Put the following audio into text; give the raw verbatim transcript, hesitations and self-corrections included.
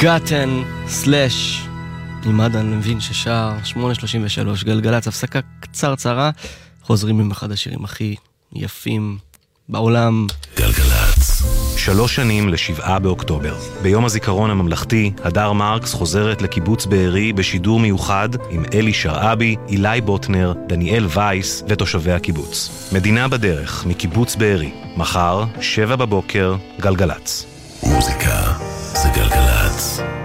גאטן סלאש עם עדן לוין ששר שמונה שלושים ושלוש גלגלצ, הפסקה קצרצרה, חוזרים עם אחד השירים הכי יפים בעולם. גלגלצ. שלוש שנים לשבעה באוקטובר. ביום הזיכרון הממלכתי, הדר מרקס חוזרת לקיבוץ בארי בשידור מיוחד עם אלי שרעבי, אילי בוטנר, דניאל וייס ותושבי הקיבוץ. מדינה בדרך מקיבוץ בארי. מחר, שבע בבוקר, גלגלצ. מוזיקה זה גלגלצ.